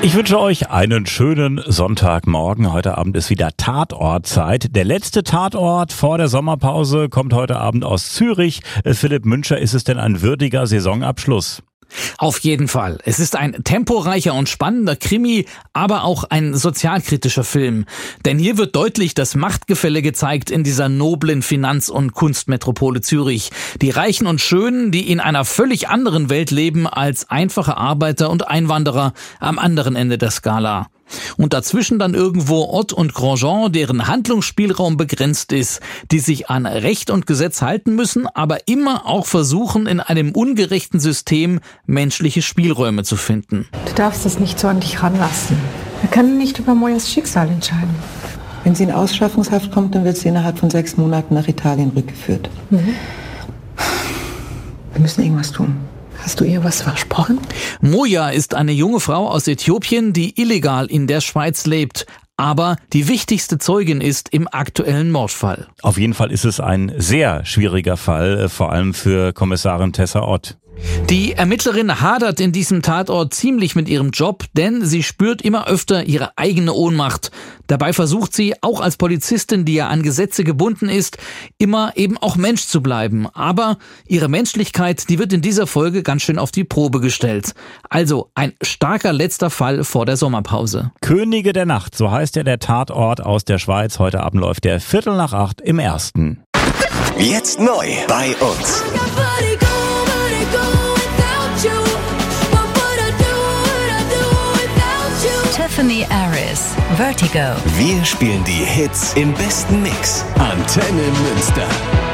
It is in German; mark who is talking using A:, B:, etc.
A: Ich wünsche euch einen schönen Sonntagmorgen. Heute Abend ist wieder Tatortzeit. Der letzte Tatort vor der Sommerpause kommt heute Abend aus Zürich. Philipp Müncher, ist es denn ein würdiger Saisonabschluss?
B: Auf jeden Fall. Es ist ein temporeicher und spannender Krimi, aber auch ein sozialkritischer Film. Denn hier wird deutlich das Machtgefälle gezeigt in dieser noblen Finanz- und Kunstmetropole Zürich. Die Reichen und Schönen, die in einer völlig anderen Welt leben als einfache Arbeiter und Einwanderer am anderen Ende der Skala. Und dazwischen dann irgendwo Ott und Grosjean, deren Handlungsspielraum begrenzt ist, die sich an Recht und Gesetz halten müssen, aber immer auch versuchen, in einem ungerechten System menschliche Spielräume zu finden.
C: Du darfst es nicht so an dich ranlassen. Wir können nicht über Moyas Schicksal entscheiden.
D: Wenn sie in Ausschaffungshaft kommt, dann wird sie innerhalb von 6 Monaten nach Italien rückgeführt. Wir müssen irgendwas tun.
C: Hast du ihr was versprochen?
B: Moya ist eine junge Frau aus Äthiopien, die illegal in der Schweiz lebt, aber die wichtigste Zeugin ist im aktuellen Mordfall.
A: Auf jeden Fall ist es ein sehr schwieriger Fall, vor allem für Kommissarin Tessa Ott.
B: Die Ermittlerin hadert in diesem Tatort ziemlich mit ihrem Job, denn sie spürt immer öfter ihre eigene Ohnmacht. Dabei versucht sie, auch als Polizistin, die ja an Gesetze gebunden ist, immer eben auch Mensch zu bleiben. Aber ihre Menschlichkeit, die wird in dieser Folge ganz schön auf die Probe gestellt. Also ein starker letzter Fall vor der Sommerpause.
A: Könige der Nacht, so heißt ja der Tatort aus der Schweiz. Heute Abend läuft der 7:45 im Ersten.
E: Jetzt neu bei uns.
F: Tiffany Aris, Vertigo.
E: Wir spielen die Hits im besten Mix. Antenne Münster.